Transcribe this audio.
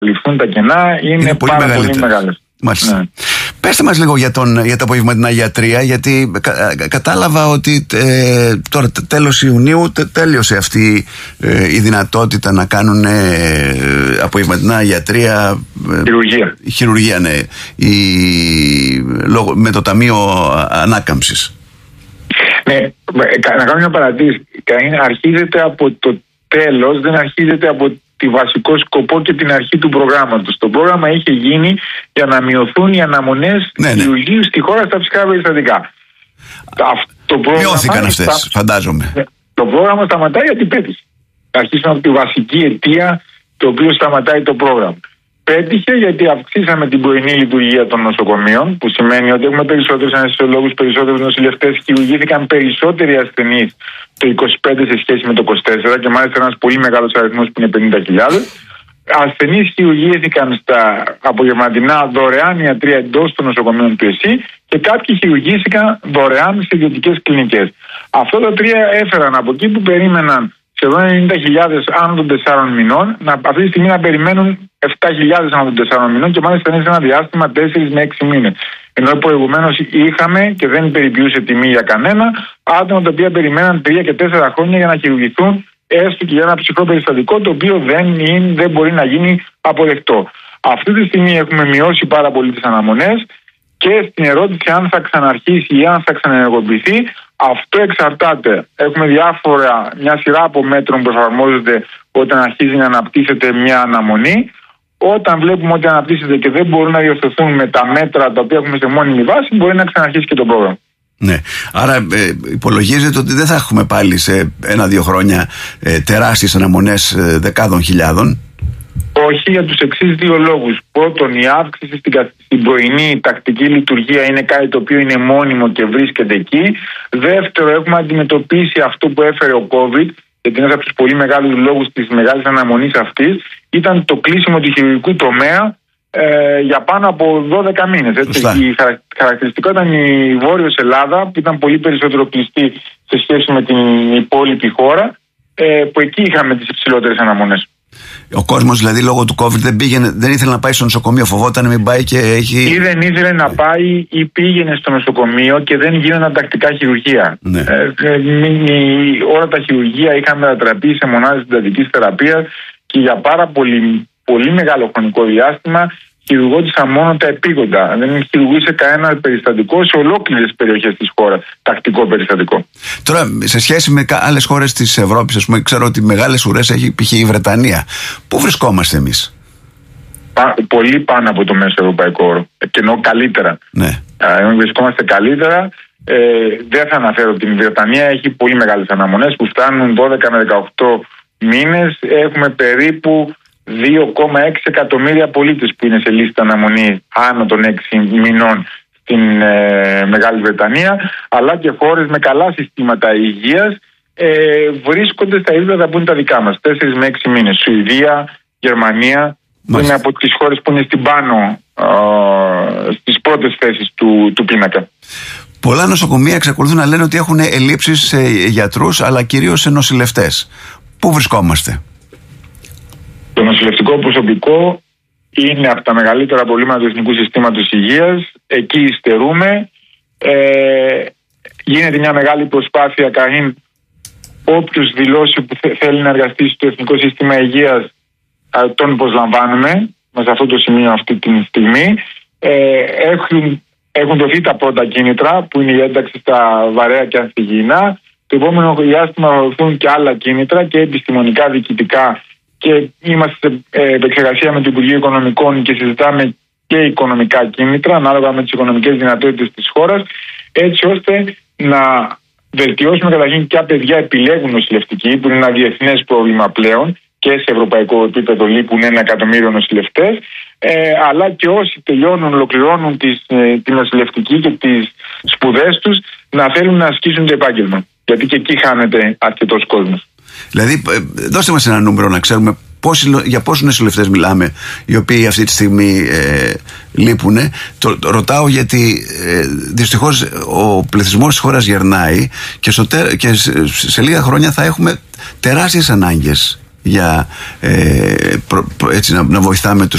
ληφθούν τα κενά είναι πάρα πολύ μεγάλες. Μάλιστα. Ναι. Πέστε μας λίγο για τα απογευματινά γιατρία, γιατί κατάλαβα ότι τώρα τέλος Ιουνίου τέλειωσε αυτή η δυνατότητα να κάνουν απογευματινά γιατρία. Χειρουργία, ναι. Με το Ταμείο Ανάκαμψης. Ναι, να κάνω μια παρατήρηση. Αρχίζεται από το τέλος, δεν αρχίζεται από τη βασικό σκοπό και την αρχή του προγράμματος. Το πρόγραμμα είχε γίνει για να μειωθούν οι αναμονές χειρουργείου στη χώρα στα φυσικά περιστατικά. Μειώθηκαν αυτές, φαντάζομαι. Το πρόγραμμα σταματάει γιατί πέτυχε. Αρχίσαμε από τη βασική αιτία το οποίο σταματάει το πρόγραμμα. Πέτυχε γιατί αυξήσαμε την πρωινή λειτουργία των νοσοκομείων, που σημαίνει ότι έχουμε περισσότερους αναισθησιολόγους, περισσότερους νοσηλευτές, χειρουργήθηκαν περισσότεροι ασθενείς το 25 σε σχέση με το 24 και μάλιστα ένας πολύ μεγάλος αριθμός που είναι 50.000. Ασθενείς χειρουργήθηκαν στα απογευματινά δωρεάν ιατρία εντός των νοσοκομείων του ΕΣΥ και κάποιοι χειρουργήθηκαν δωρεάν σε ιδιωτικές κλινικές. Αυτά τα τρία έφεραν από εκεί που περίμεναν σχεδόν 90.000 άνω των 4 μηνών, αυτή τη στιγμή να περιμένουν 7.000 άνω των 4 μηνών και μάλιστα είναι σε ένα διάστημα 4 με 6 μήνες. Ενώ προηγουμένως είχαμε και δεν περιποιούσε τιμή για κανένα άτομα τα οποία περιμέναν 3 και 4 χρόνια για να χειρουργηθούν έστω και για ένα ψυχρό περιστατικό το οποίο δεν μπορεί να γίνει αποδεκτό. Αυτή τη στιγμή έχουμε μειώσει πάρα πολύ τις αναμονές και στην ερώτηση αν θα ξαναρχίσει ή αν θα ξαναενεργοποιηθεί, αυτό εξαρτάται. Έχουμε μια σειρά από μέτρων που εφαρμόζονται όταν αρχίζει να αναπτύσσεται μια αναμονή. Όταν βλέπουμε ότι αναπτύσσεται και δεν μπορούν να διορθωθούν με τα μέτρα τα οποία έχουμε σε μόνιμη βάση, μπορεί να ξαναρχίσει και το πρόγραμμα. Ναι. Άρα υπολογίζεται ότι δεν θα έχουμε πάλι σε 1-2 χρόνια τεράστιες αναμονές δεκάδων χιλιάδων. Όχι, για τους εξής δύο λόγους. Πρώτον, η αύξηση στην πρωινή τακτική λειτουργία είναι κάτι το οποίο είναι μόνιμο και βρίσκεται εκεί. Δεύτερο, έχουμε αντιμετωπίσει αυτό που έφερε ο COVID, γιατί ένας από τους πολύ μεγάλους λόγους της μεγάλης αναμονής αυτής ήταν το κλείσιμο του χειρουργικού τομέα για πάνω από 12 μήνες. Η χαρακτηριστικό ήταν η Βόρειος Ελλάδα, που ήταν πολύ περισσότερο κλειστή σε σχέση με την υπόλοιπη χώρα, που εκεί είχαμε τις υψηλότερες αναμονές. Ο κόσμος δηλαδή λόγω του COVID δεν ήθελε να πάει στο νοσοκομείο, φοβόταν να μην πάει και έχει. Ή δεν ήθελε να πάει ή πήγαινε στο νοσοκομείο και δεν γίνονταν τακτικά χειρουργία. Ναι. Όλα τα χειρουργία είχαν μετατραπεί σε μονάδες συντατικής θεραπείας και για πάρα πολύ μεγάλο χρονικό διάστημα χειρουργόντουσαν μόνο τα επίγοντα. Δεν χειρουργούσε κανένα περιστατικό σε ολόκληρες περιοχές της χώρας, τακτικό περιστατικό. Τώρα, σε σχέση με άλλες χώρες της Ευρώπης, ας πούμε, ξέρω ότι μεγάλες ουρές έχει π.χ. η Βρετανία. Πού βρισκόμαστε εμείς? Πολύ πάνω από το μέσο ευρωπαϊκό όρο. Και εννοώ καλύτερα. Ναι. Βρισκόμαστε καλύτερα. Δεν θα αναφέρω την Βρετανία, έχει πολύ μεγάλες αναμονές που φτάνουν 12 με 18 μήνες. Έχουμε περίπου 2,6 εκατομμύρια πολίτες που είναι σε λίστα αναμονή άνω των 6 μηνών στην Μεγάλη Βρετανία, αλλά και χώρες με καλά συστήματα υγείας βρίσκονται στα επίπεδα που είναι τα δικά μας, 4 με 6 μήνες. Σουηδία, Γερμανία, που είναι από τις χώρες που είναι στην πάνω, στις πρώτες θέσεις του πίνακα. Πολλά νοσοκομεία εξακολουθούν να λένε ότι έχουν ελλείψεις σε γιατρούς, αλλά κυρίως σε νοσηλευτές. Πού βρισκόμαστε? Το νοσηλευτικό προσωπικό είναι από τα μεγαλύτερα προβλήματα του Εθνικού Συστήματος Υγείας. Εκεί υστερούμε. Γίνεται μια μεγάλη προσπάθεια. Καήν, όποιος δηλώσει που θέλει να εργαστεί στο Εθνικό Σύστημα Υγείας, τον προσλαμβάνουμε σε αυτό το σημείο αυτή τη στιγμή. Έχουν δοθεί τα πρώτα κίνητρα που είναι η ένταξη στα βαρέα και ανθυγιεινά. Το επόμενο διάστημα θα δοθούν και άλλα κίνητρα και επιστημονικά, διοικητικά, και είμαστε σε επεξεργασία με το Υπουργείο Οικονομικών και συζητάμε και οικονομικά κίνητρα ανάλογα με τις οικονομικές δυνατότητες της χώρας, έτσι ώστε να βελτιώσουμε καταρχήν ποια παιδιά επιλέγουν νοσηλευτική, που είναι ένα διεθνές πρόβλημα πλέον και σε ευρωπαϊκό επίπεδο λείπουν 1 εκατομμύριο νοσηλευτές, αλλά και όσοι τελειώνουν, ολοκληρώνουν τη νοσηλευτική και τις σπουδές τους να θέλουν να ασκήσουν το επάγγελμα. Γιατί και εκεί χάνεται αρκετός κόσμος. Δηλαδή, δώστε μας ένα νούμερο να ξέρουμε για πόσους νοσηλευτές μιλάμε, οι οποίοι αυτή τη στιγμή λείπουν. Το ρωτάω γιατί δυστυχώς ο πληθυσμός της χώρας γερνάει και σε λίγα χρόνια θα έχουμε τεράστιες ανάγκες για έτσι, να βοηθάμε